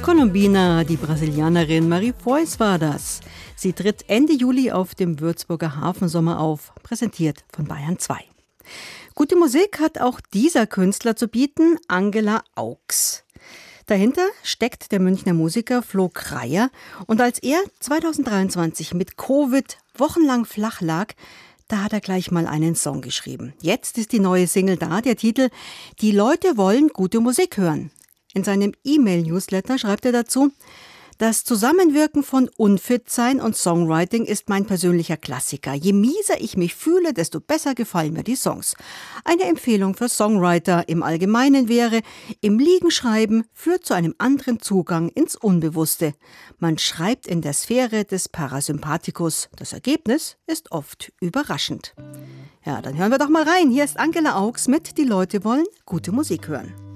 Colombina, die Brasilianerin Marie Fois war das. Sie tritt Ende Juli auf dem Würzburger Hafensommer auf, präsentiert von Bayern 2. Gute Musik hat auch dieser Künstler zu bieten, Angela Augs. Dahinter steckt der Münchner Musiker Flo Kreier. Und als er 2023 mit Covid wochenlang flach lag, da hat er gleich mal einen Song geschrieben. Jetzt ist die neue Single da, der Titel »Die Leute wollen gute Musik hören«. In seinem E-Mail-Newsletter schreibt er dazu: Das Zusammenwirken von Unfitsein und Songwriting ist mein persönlicher Klassiker. Je mieser ich mich fühle, desto besser gefallen mir die Songs. Eine Empfehlung für Songwriter im Allgemeinen wäre, im Liegen schreiben führt zu einem anderen Zugang ins Unbewusste. Man schreibt in der Sphäre des Parasympathikus. Das Ergebnis ist oft überraschend. Ja, dann hören wir doch mal rein. Hier ist Angela Augs mit »Die Leute wollen gute Musik hören«.